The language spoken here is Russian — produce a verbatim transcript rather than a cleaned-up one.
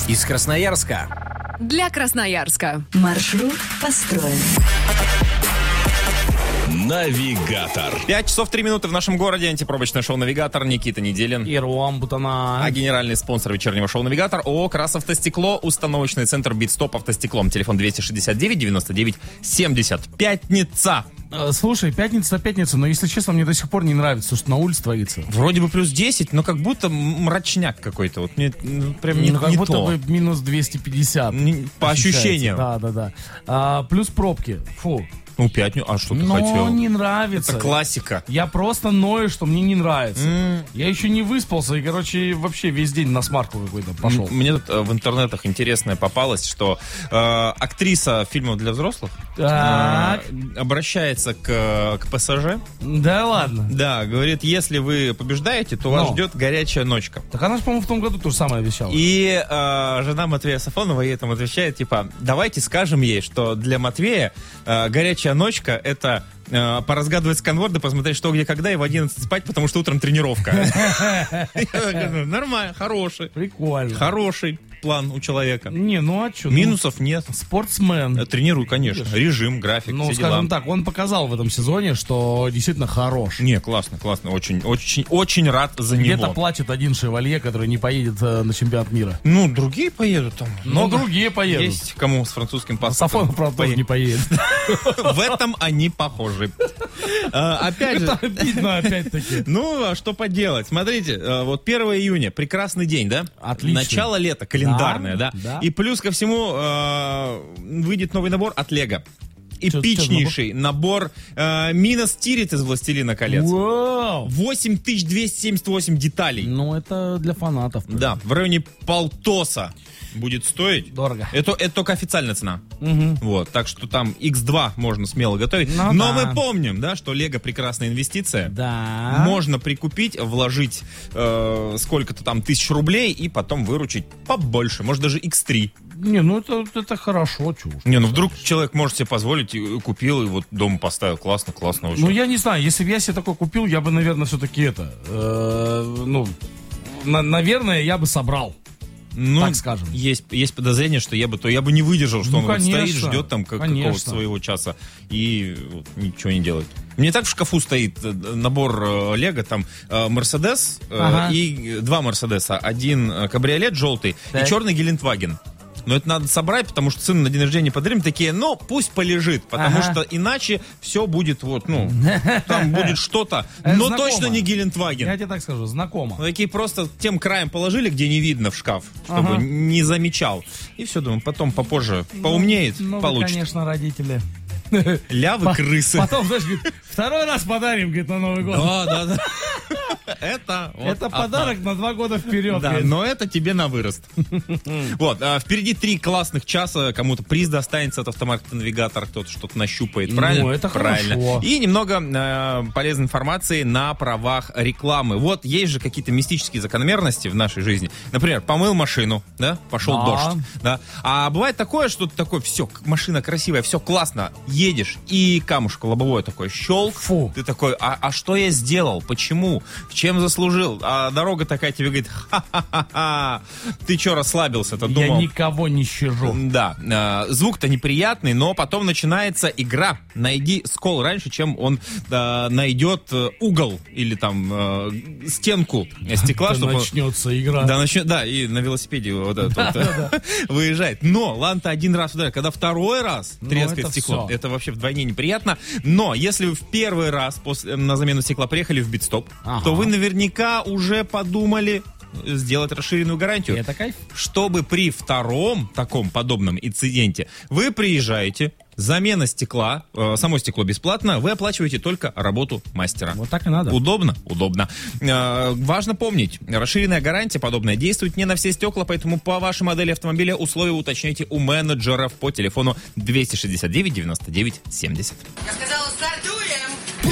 Из Красноярска. Для Красноярска. Маршрут построен. Навигатор. пять часов три минуты в нашем городе. Антипробочное шоу «Навигатор». Никита Неделин. И Руам Бутана. А генеральный спонсор вечернего шоу «Навигатор» ООО «Красавтостекло», установочный центр «Битстоп Автостеклом». Телефон двести шестьдесят девять девяносто девять семьдесят. Пятница. Слушай, пятница на пятницу, но, если честно, мне до сих пор не нравится, что на улице творится. Вроде бы плюс десять, но как будто мрачняк какой-то. Вот мне ну, прям не, ну, как не будто то. бы минус двести пятьдесят. Не, по ощущениям. Да, да, да. А, плюс пробки. Фу. Ну, пятницу. А что ты но хотел? Не нравится. Это классика. Я просто ною, что мне не нравится. Mm. Я еще не выспался и, короче, вообще весь день на смарку какой-то пошел. М- Мне тут э, в интернетах интересное попалось, что э, актриса фильмов для взрослых э, обращается к, к ПСЖ. Да ладно. Да, говорит, если вы побеждаете, то вас Но. ждет горячая ночка. Так она же, по-моему, в том году то же самое обещала. И э, жена Матвея Сафонова ей там отвечает, типа, давайте скажем ей, что для Матвея э, горячая ночка — это э, поразгадывать сканворды, посмотреть, что, где, когда, и в одиннадцать спать, потому что утром тренировка. Нормально, хороший. Прикольно. Хороший план у человека. Не, ну а что? Минусов нет. Спортсмен. Тренируй, конечно. Режим, график, Ну, все скажем дела. так, он показал в этом сезоне, что действительно хорош. Не, классно, классно. Очень, очень, очень рад за Где-то него. плачет один Шевалье, который не поедет э, на чемпионат мира. Ну, другие поедут там. Но Много. другие поедут. Есть кому с французским паспортом. Сафонов, правда, тоже не поедет. В этом они похожи. А, Опять Это же, обидно опять-таки. ну, а что поделать? Смотрите, э, вот первое июня, прекрасный день, да? Отлично. Начало лета, календарное, да? Да, да. И плюс ко всему э, выйдет новый набор от Лего. Чё- Эпичнейший набор э, Минас Тирит из «Властелина колец». Вау! восемь тысяч двести семьдесят восемь деталей. Ну, это для фанатов. Да, в районе полтоса будет стоить. Дорого. Это, это только официальная цена. Мгм. Вот, так что там икс два можно смело готовить. Ну Но да. мы помним, да, что Лего прекрасная инвестиция. Да. Можно прикупить, вложить э, сколько-то там тысяч рублей и потом выручить побольше, может даже икс три. Не, ну это, это хорошо, чушь. Не, ну вдруг человек может себе позволить, и купил, и вот дома поставил. Классно, классно очень. Ну, я не знаю, если бы я себе такой купил, я бы, наверное, все-таки это, э, ну, на- наверное, я бы собрал. Ну, так скажем. Есть, есть подозрение, что я бы, то я бы не выдержал, что Ну, он вот стоит, конечно, ждет там как- конечно. какого-то своего часа и вот ничего не делает. У меня так в шкафу стоит э, набор э, Лего, там э, Мерседес э, Ага. и два Мерседеса. Один э, кабриолет желтый Так. и черный Гелендваген. Но это надо собрать, потому что сыну на день рождения подарим. Такие, ну, пусть полежит, потому Ага. что иначе все будет вот, ну, там будет что-то, Это но знакомо. точно не Гелендваген. Я тебе так скажу, знакомо. Ну, такие просто тем краем положили, где не видно в шкаф, чтобы Ага. не замечал. И все, думаю, потом попозже поумнеет, Ну, вы, получит. конечно, родители. Лявы, крысы. Потом, знаешь, говорит, второй раз подарим, говорит, на Новый год. Да, да, да. Это вот Это одна. подарок на два года вперед. Да, говорит. но это тебе на вырост. Вот, а, впереди три классных часа. Кому-то приз достанется от автомаркета «Навигатор», кто-то что-то нащупает. Правильно? Ну, это Правильно. хорошо. И немного э, полезной информации на правах рекламы. Вот есть же какие-то мистические закономерности в нашей жизни. Например, помыл машину, да, пошел Да. дождь, да. А бывает такое, что ты такой, все, машина красивая, все классно, едешь, и камушек лобовое такое, щелк. Фу. Ты такой, а, а что я сделал? Почему? Чем заслужил? А дорога такая тебе говорит, ха-ха-ха-ха, ты что расслабился-то, Я думал? никого не щажу. Да, э, звук-то неприятный, но потом начинается игра. Найди скол раньше, чем он э, найдет э, угол или там э, стенку стекла, Да чтобы... он- начнется игра. Да, начнет, да, и на велосипеде вот это вот, выезжает. Но ладно, один раз ударил, когда второй раз Ну, трескает это стекло, всё. это вообще вдвойне неприятно. Но если вы в первый раз после, на замену стекла приехали в Битстоп, Ага. то вы наверняка уже подумали сделать расширенную гарантию. Это кайф. Чтобы при втором таком подобном инциденте вы приезжаете, замена стекла, э, само стекло бесплатно, вы оплачиваете только работу мастера. Вот так и надо. Удобно? Удобно. Э, важно помнить, расширенная гарантия подобная действует не на все стекла, поэтому по вашей модели автомобиля условия уточняйте у менеджеров по телефону двести шестьдесят девять девяносто девять семьдесят. Я сказала, старт!